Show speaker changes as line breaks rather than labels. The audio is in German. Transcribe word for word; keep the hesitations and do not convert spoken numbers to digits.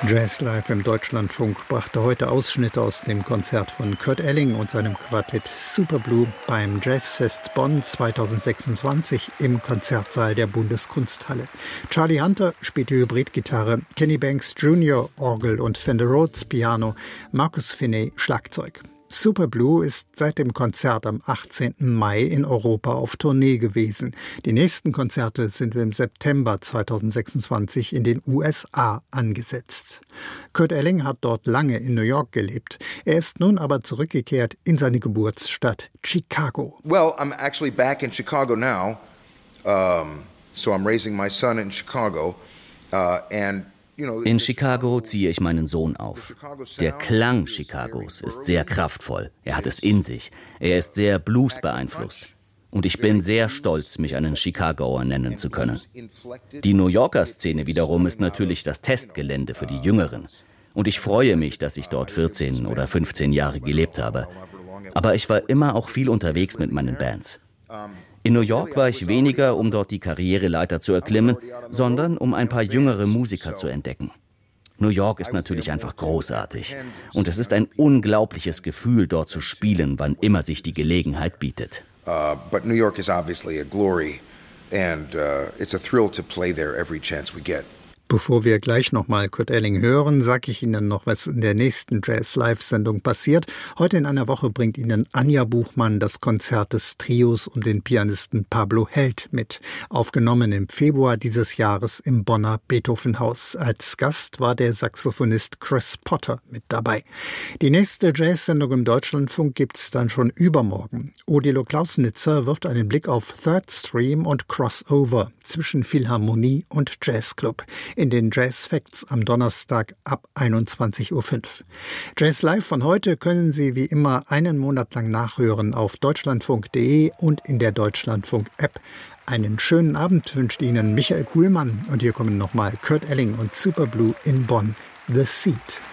Jazz Live im Deutschlandfunk brachte heute Ausschnitte aus dem Konzert von Kurt Elling und seinem Quartett Superblue beim Jazzfest Bonn zweitausendsechsundzwanzig im Konzertsaal der Bundeskunsthalle. Charlie Hunter spielte Hybridgitarre, Kenny Banks Junior Orgel und Fender Rhodes Piano, Marcus Finney Schlagzeug. Superblue ist seit dem Konzert am achtzehnten Mai in Europa auf Tournee gewesen. Die nächsten Konzerte sind im September zweitausendsechsundzwanzig in den U S A angesetzt. Kurt Elling hat dort lange in New York gelebt. Er ist nun aber zurückgekehrt in seine Geburtsstadt Chicago.
Well, I'm actually back in Chicago now. Um, so I'm raising my son in Chicago uh, and
In Chicago ziehe ich meinen Sohn auf. Der Klang Chicagos ist sehr kraftvoll. Er hat es in sich. Er ist sehr Blues beeinflusst. Und ich bin sehr stolz, mich einen Chicagoer nennen zu können. Die New Yorker Szene wiederum ist natürlich das Testgelände für die Jüngeren. Und ich freue mich, dass ich dort vierzehn oder fünfzehn Jahre gelebt habe. Aber ich war immer auch viel unterwegs mit meinen Bands. In New York war ich weniger, um dort die Karriereleiter zu erklimmen, sondern um ein paar jüngere Musiker zu entdecken. New York ist natürlich einfach großartig. Und es ist ein unglaubliches Gefühl, dort zu spielen, wann immer sich die Gelegenheit bietet.
Uh, but New York is obviously a glory and uh, it's a thrill to play there every chance we get.
Bevor wir gleich nochmal Kurt Elling hören, sage ich Ihnen noch, was in der nächsten Jazz-Live-Sendung passiert. Heute in einer Woche bringt Ihnen Anja Buchmann das Konzert des Trios um den Pianisten Pablo Held mit. Aufgenommen im Februar dieses Jahres im Bonner Beethovenhaus. Als Gast war der Saxophonist Chris Potter mit dabei. Die nächste Jazz-Sendung im Deutschlandfunk gibt's dann schon übermorgen. Odilo Klausnitzer wirft einen Blick auf Third Stream und Crossover zwischen Philharmonie und Jazzclub in den Jazz Facts am Donnerstag ab einundzwanzig Uhr fünf. Jazz Live von heute können Sie wie immer einen Monat lang nachhören auf deutschlandfunk punkt de und in der Deutschlandfunk-App. Einen schönen Abend wünscht Ihnen Michael Kuhlmann und hier kommen nochmal Kurt Elling und Superblue in Bonn, The Seat.